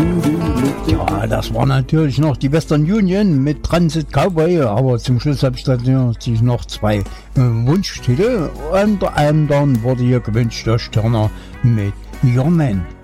Ja, das war natürlich noch die Western Union mit Transit Cowboy, aber zum Schluss habe ich natürlich noch zwei Wunschtitel. Unter anderem wurde hier gewünscht der Stirner mit Your Man.